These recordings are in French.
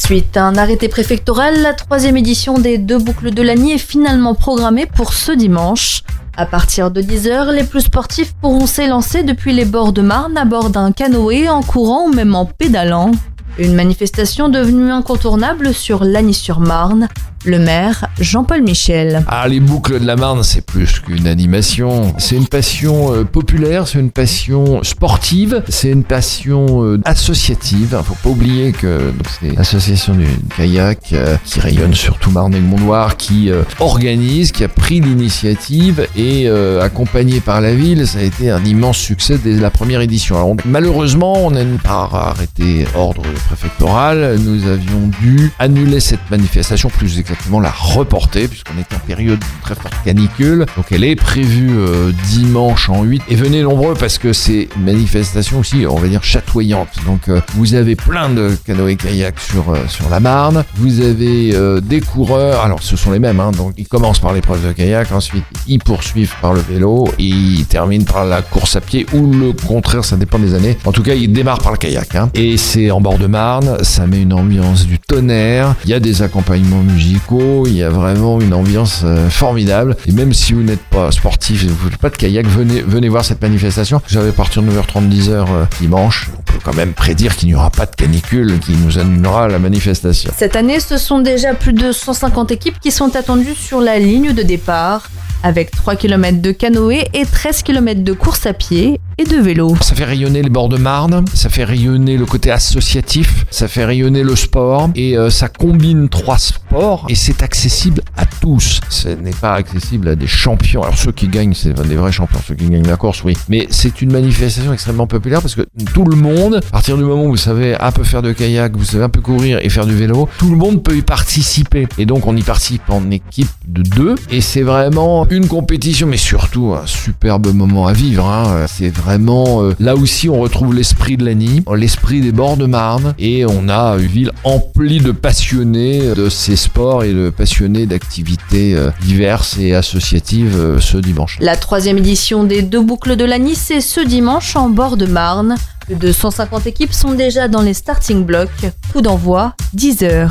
Suite à un arrêté préfectoral, la 3e édition des 2 boucles de Lagny est finalement programmée pour ce dimanche. À partir de 10h, les plus sportifs pourront s'élancer depuis les bords de Marne à bord d'un canoë, en courant ou même en pédalant. Une manifestation devenue incontournable sur Lagny-sur-Marne. Le maire, Jean-Paul Michel. Les boucles de la Marne, c'est plus qu'une animation. C'est une passion populaire, c'est une passion sportive, c'est une passion associative. Faut pas oublier que c'est l'association du kayak qui rayonne sur tout Marne et le Mont-Loir, qui organise, qui a pris l'initiative et accompagné par la ville, ça a été un immense succès dès la première édition. Alors, malheureusement, on a par arrêté ordre préfectoral, nous avions dû annuler cette manifestation, plus exactement la reporter, puisqu'on est en période de très forte canicule. Donc elle est prévue dimanche en 8. Et venez nombreux, parce que c'est une manifestation aussi, on va dire, chatoyante. Donc vous avez plein de canoë-kayak sur la Marne. Vous avez des coureurs, alors ce sont les mêmes, donc ils commencent par l'épreuve de kayak, ensuite ils poursuivent par le vélo, et ils terminent par la course à pied, ou le contraire, ça dépend des années. En tout cas, ils démarrent par le kayak. Et c'est en bord de Marne, ça met une ambiance du tonnerre, il y a des accompagnements musicaux, il y a vraiment une ambiance formidable. Et même si vous n'êtes pas sportif et vous ne faites pas de kayak, venez voir cette manifestation. Vous savez, à partir de 9h30, 10h dimanche, on peut quand même prédire qu'il n'y aura pas de canicule qui nous annulera la manifestation. Cette année, ce sont déjà plus de 150 équipes qui sont attendues sur la ligne de départ, avec 3 km de canoë et 13 km de course à pied et de vélo. Ça fait rayonner les bords de Marne, ça fait rayonner le côté associatif, ça fait rayonner le sport, et ça combine 3 sports, et c'est accessible à tous. Ce n'est pas accessible à des champions. Alors ceux qui gagnent, c'est des vrais champions, ceux qui gagnent la course, oui. Mais c'est une manifestation extrêmement populaire, parce que tout le monde, à partir du moment où vous savez un peu faire de kayak, vous savez un peu courir et faire du vélo, tout le monde peut y participer. Et donc on y participe en équipe de 2, et c'est vraiment une compétition, mais surtout un superbe moment à vivre. C'est vraiment, là aussi on retrouve l'esprit de Lagny, l'esprit des bords de Marne, et on a une ville emplie de passionnés de ces sports et de passionnés d'activités diverses et associatives ce dimanche. La 3e édition des 2 boucles de Lagny, c'est ce dimanche en bord de Marne. Plus de 150 équipes sont déjà dans les starting blocks. Coup d'envoi, 10h.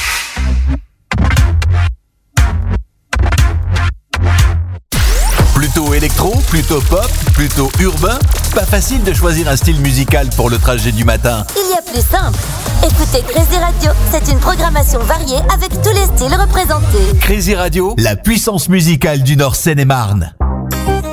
Plutôt électro, plutôt pop, plutôt urbain? Pas facile de choisir un style musical pour le trajet du matin. Il y a plus simple. Écoutez Crazy Radio, c'est une programmation variée avec tous les styles représentés. Crazy Radio, la puissance musicale du Nord Seine-et-Marne.